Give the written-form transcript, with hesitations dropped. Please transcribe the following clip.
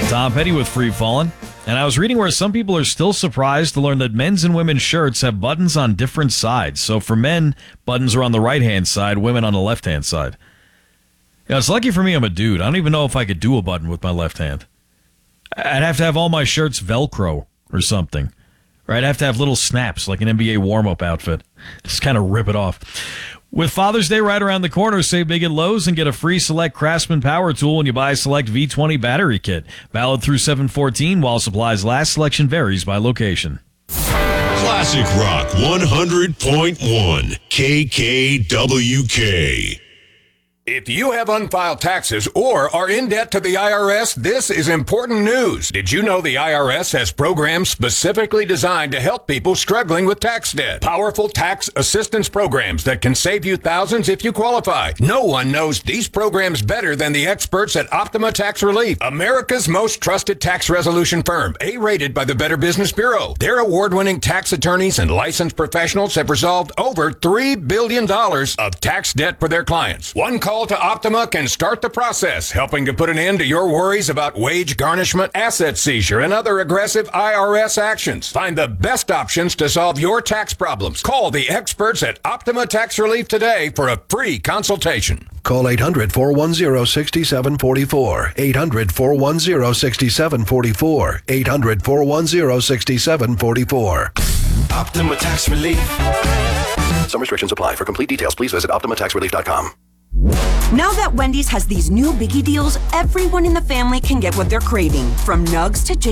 Tom Petty with Free Fallin'. And I was reading where some people are still surprised to learn that men's and women's shirts have buttons on different sides. So for men, buttons are on the right-hand side, women on the left-hand side. Yeah, it's lucky for me I'm a dude. I don't even know if I could do a button with my left hand. I'd have to have all my shirts Velcro or something. Or I'd have to have little snaps like an NBA warm-up outfit. Just kind of rip it off. With Father's Day right around the corner, save big at Lowe's and get a free Select Craftsman power tool when you buy a Select V20 battery kit. Valid through 7/14 while supplies last. Selection varies by location. Classic Rock 100.1 KKWK. If you have unfiled taxes or are in debt to the IRS, this is important news. Did you know the IRS has programs specifically designed to help people struggling with tax debt? Powerful tax assistance programs that can save you thousands if you qualify. No one knows these programs better than the experts at Optima Tax Relief, America's most trusted tax resolution firm, A-rated by the Better Business Bureau. Their award-winning tax attorneys and licensed professionals have resolved over $3 billion of tax debt for their clients. One call to Optima can start the process, helping to put an end to your worries about wage garnishment, asset seizure, and other aggressive IRS actions. Find the best options to solve your tax problems. Call the experts at Optima Tax Relief today for a free consultation. Call 800-410-6744. 800-410-6744. 800-410-6744. Optima Tax Relief. Some restrictions apply. For complete details, please visit OptimaTaxRelief.com. Now that Wendy's has these new biggie deals, everyone in the family can get what they're craving, from nugs to